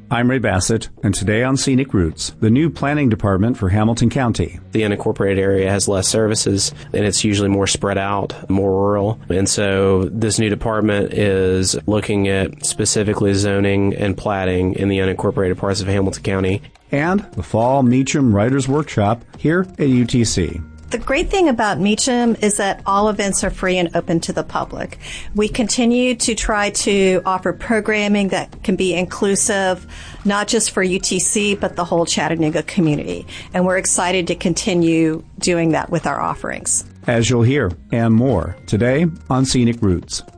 I'm Ray Bassett, and today on Scenic Routes, the new planning department for Hamilton County. The unincorporated area has less services, and it's usually more spread out, more rural. And so this new department is looking at specifically zoning and platting in the unincorporated parts of Hamilton County. And the Fall Meacham Writers Workshop here at UTC. The great thing about Meacham is that all events are free and open to the public. We continue to try to offer programming that can be inclusive, not just for UTC, but the whole Chattanooga community. And we're excited to continue doing that with our offerings. As you'll hear, and more, today on Scenic Routes.